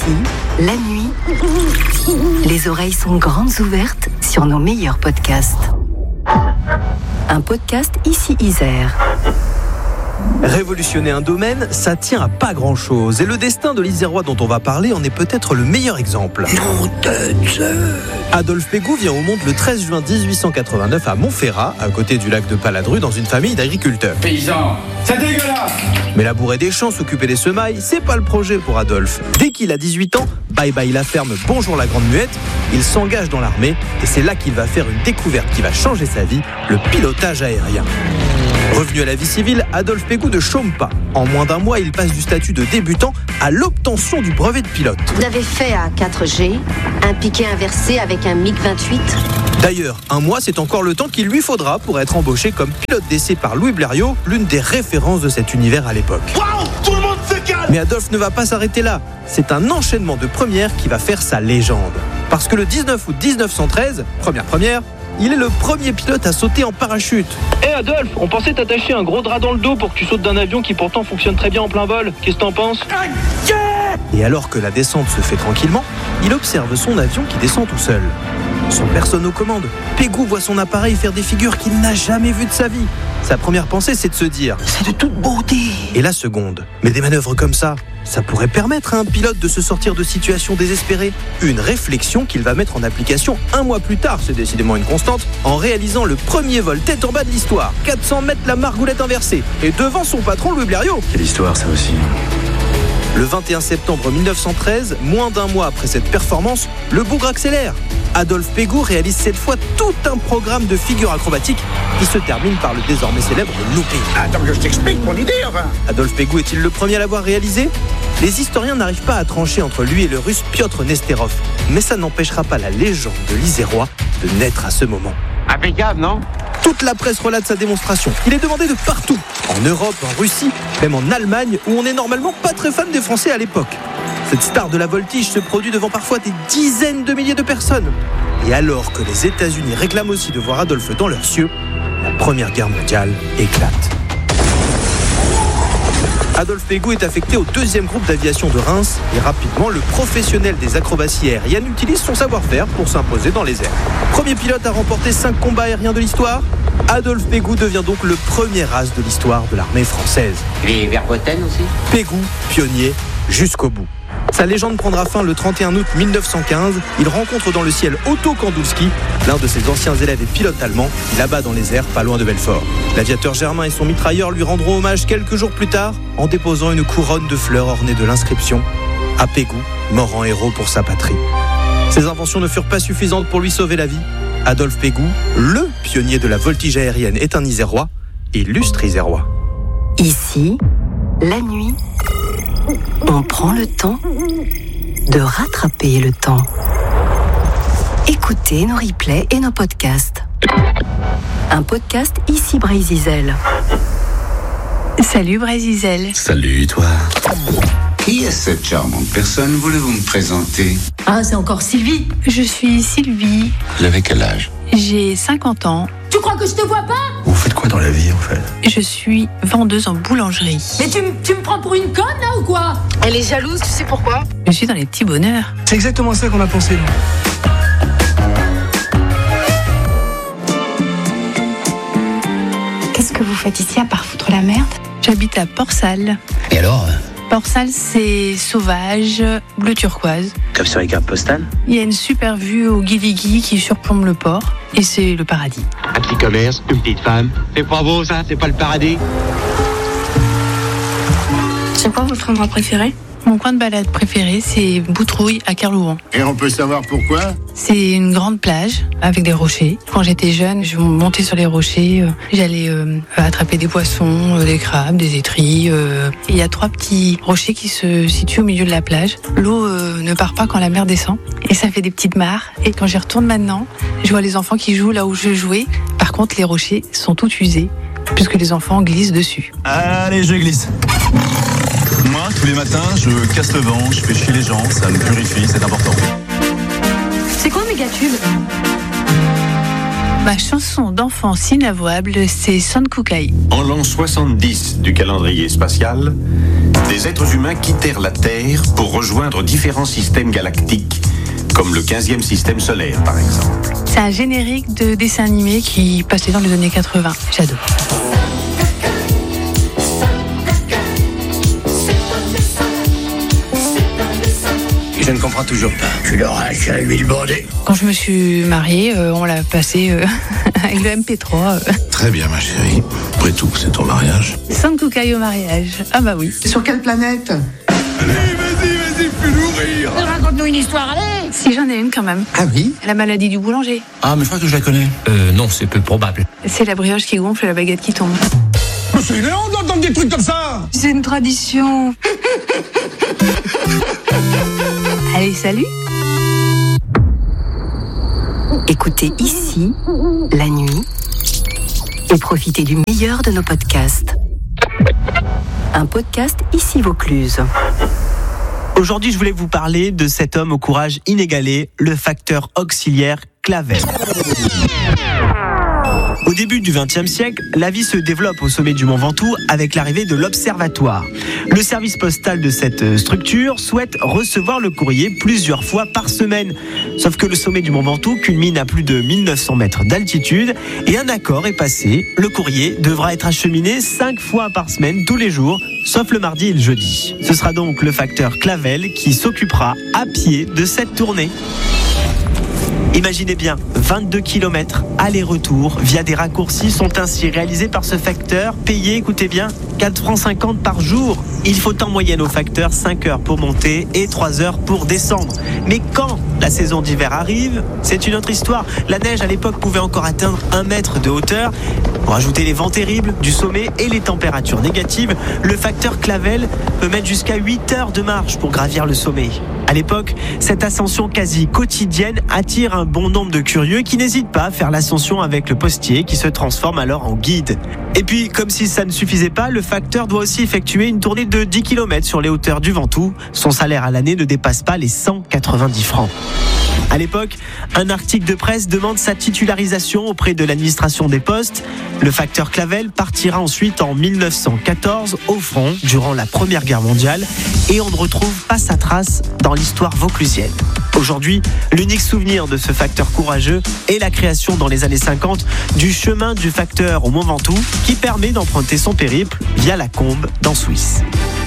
Ici, la nuit, les oreilles sont grandes ouvertes sur nos meilleurs podcasts. Un podcast Ici Isère. Révolutionner un domaine, ça tient à pas grand-chose. Et le destin de l'Isérois dont on va parler en est peut-être le meilleur exemple. Adolphe Pégout vient au monde le 13 juin 1889 à Montferrat, à côté du lac de Paladru, dans une famille d'agriculteurs. Paysans, c'est dégueulasse! Mais labourer des champs, s'occuper des semailles, c'est pas le projet pour Adolphe. Dès qu'il a 18 ans, bye bye la ferme, bonjour la grande muette, il s'engage dans l'armée et c'est là qu'il va faire une découverte qui va changer sa vie, le pilotage aérien. Revenu à la vie civile, Adolphe Pégout ne chôme pas. En moins d'un mois, il passe du statut de débutant à l'obtention du brevet de pilote. Vous avez fait à 4G, un piquet inversé avec un MiG-28. D'ailleurs, un mois, c'est encore le temps qu'il lui faudra pour être embauché comme pilote d'essai par Louis Blériot, l'une des références de cet univers à l'époque. Waouh, tout le monde se calme! Mais Adolphe ne va pas s'arrêter là. C'est un enchaînement de premières qui va faire sa légende. Parce que le 19 août 1913, première, il est le premier pilote à sauter en parachute. Hé Adolphe, on pensait t'attacher un gros drap dans le dos pour que tu sautes d'un avion qui pourtant fonctionne très bien en plein vol. Qu'est-ce que t'en penses? Et alors que la descente se fait tranquillement, il observe son avion qui descend tout seul. Sans personne aux commandes, Pégout voit son appareil faire des figures qu'il n'a jamais vues de sa vie. Sa première pensée, c'est de se dire « c'est de toute beauté !» Et la seconde, mais des manœuvres comme ça pourrait permettre à un pilote de se sortir de situations désespérées. Une réflexion qu'il va mettre en application un mois plus tard, c'est décidément une constante, en réalisant le premier vol tête en bas de l'histoire. 400 mètres la margoulette inversée, et devant son patron Louis Blériot. Quelle histoire ça aussi. Le 21 septembre 1913, moins d'un mois après cette performance, le bougre accélère. Adolphe Pégout réalise cette fois tout un programme de figures acrobatiques qui se termine par le désormais célèbre looping. Attends que je t'explique mon idée, enfin! Adolphe Pégout est-il le premier à l'avoir réalisé? Les historiens n'arrivent pas à trancher entre lui et le russe Piotr Nesterov, mais ça n'empêchera pas la légende de l'Isérois de naître à ce moment. Impeccable, non? Toute la presse relate sa démonstration. Il est demandé de partout, en Europe, en Russie, même en Allemagne, où on n'est normalement pas très fan des Français à l'époque. Cette star de la voltige se produit devant parfois des dizaines de milliers de personnes. Et alors que les États-Unis réclament aussi de voir Adolphe dans leurs cieux, la Première Guerre mondiale éclate. Adolphe Pégout est affecté au 2e groupe d'aviation de Reims et rapidement, le professionnel des acrobaties aériennes utilise son savoir-faire pour s'imposer dans les airs. Premier pilote à remporter 5 combats aériens de l'histoire, Adolphe Pégout devient donc le premier as de l'histoire de l'armée française. Les Verboten aussi? Pégout, pionnier, jusqu'au bout. Sa légende prendra fin le 31 août 1915. Il rencontre dans le ciel Otto Kandulski, l'un de ses anciens élèves et pilote allemand, qui l'abat dans les airs pas loin de Belfort. L'aviateur Germain et son mitrailleur lui rendront hommage quelques jours plus tard en déposant une couronne de fleurs ornée de l'inscription « À Pégout, mort en héros pour sa patrie ». Ses inventions ne furent pas suffisantes pour lui sauver la vie. Adolphe Pégout, le pionnier de la voltige aérienne, est un Isérois, illustre Isérois. Ici, la nuit, on prend le temps de rattraper le temps. Écoutez nos replays et nos podcasts. Un podcast Ici Brésil. Salut Brésil. Salut toi. Qui est cette charmante personne? Voulez-vous me présenter? Ah, c'est encore Sylvie. Je suis Sylvie. Vous avez quel âge? J'ai 50 ans. Tu crois que je te vois pas? Vous faites quoi dans la vie en fait? Je suis vendeuse en boulangerie. Mais tu me prends pour une conne là ou quoi? Elle est jalouse, tu sais pourquoi? Je suis dans les petits bonheurs. C'est exactement ça qu'on a pensé nous. Qu'est-ce que vous faites ici à part foutre la merde? J'habite à Port-Salle. Et alors? Port-Salle, c'est sauvage, bleu turquoise. Comme sur les cartes postales? Il y a une super vue au Guiligui qui surplombe le port. Et c'est le paradis. Un petit commerce, une petite femme. C'est pas beau ça, c'est pas le paradis. C'est quoi votre endroit préféré? Mon coin de balade préféré, c'est Boutrouille à Kerlouan. Et on peut savoir pourquoi? C'est une grande plage avec des rochers. Quand j'étais jeune, je montais sur les rochers. J'allais attraper des poissons, des crabes, des étrilles. Il y a 3 petits rochers qui se situent au milieu de la plage. L'eau ne part pas quand la mer descend. Et ça fait des petites mares. Et quand j'y retourne maintenant, je vois les enfants qui jouent là où je jouais. Par contre, les rochers sont tout usés puisque les enfants glissent dessus. Allez, je glisse. Moi, tous les matins, je casse le vent, je fais chier les gens, ça me purifie, c'est important. C'est quoi Mégatube? Ma chanson d'enfance inavouable, c'est Son Kukai. En l'an 70 du calendrier spatial, Des êtres humains quittèrent la Terre pour rejoindre différents systèmes galactiques, comme le 15e système solaire, par exemple. C'est un générique de dessin animé qui passait dans les années 80. J'adore. Je ne comprends toujours pas. Tu leur as acheté à l'huile bordée. Quand je me suis mariée, on l'a passé avec le MP3. Très bien, ma chérie. Après tout, c'est ton mariage. Sans coucaille au mariage. Ah bah oui. Sur quelle planète? Vas-y, fais-nous rire. Raconte-nous une histoire, allez. Si, j'en ai une quand même. Ah oui? La maladie du boulanger. Ah, mais je crois que je la connais. Non, c'est peu probable. C'est la brioche qui gonfle et la baguette qui tombe. C'est une honte d'entendre des trucs comme ça. C'est une tradition. Allez, salut. Écoutez ici, la nuit, et profitez du meilleur de nos podcasts. Un podcast Ici Vaucluse. Aujourd'hui, je voulais vous parler de cet homme au courage inégalé, le facteur auxiliaire Clavel. Au début du XXe siècle, la vie se développe au sommet du Mont Ventoux avec l'arrivée de l'Observatoire. Le service postal de cette structure souhaite recevoir le courrier plusieurs fois par semaine. Sauf que le sommet du Mont Ventoux culmine à plus de 1900 mètres d'altitude et un accord est passé. Le courrier devra être acheminé 5 fois par semaine tous les jours, sauf le mardi et le jeudi. Ce sera donc le facteur Clavel qui s'occupera à pied de cette tournée. Imaginez bien, 22 km aller-retour via des raccourcis sont ainsi réalisés par ce facteur, payé, écoutez bien, 4,50 francs par jour. Il faut en moyenne au facteur 5 heures pour monter et 3 heures pour descendre. Mais quand la saison d'hiver arrive, c'est une autre histoire. La neige à l'époque pouvait encore atteindre 1 mètre de hauteur. Pour ajouter les vents terribles du sommet et les températures négatives, le facteur Clavel peut mettre jusqu'à 8 heures de marche pour gravir le sommet. À l'époque, cette ascension quasi quotidienne attire un bon nombre de curieux qui n'hésitent pas à faire l'ascension avec le postier qui se transforme alors en guide. Et puis, comme si ça ne suffisait pas, le facteur doit aussi effectuer une tournée de 10 km sur les hauteurs du Ventoux. Son salaire à l'année ne dépasse pas les 190 francs. À l'époque, un article de presse demande sa titularisation auprès de l'administration des postes. Le facteur Clavel partira ensuite en 1914 au front durant la Première Guerre mondiale et on ne retrouve pas sa trace dans l'histoire vauclusienne. Aujourd'hui, l'unique souvenir de ce facteur courageux est la création dans les années 50 du chemin du facteur au Mont Ventoux qui permet d'emprunter son périple via la Combe dans Suisse.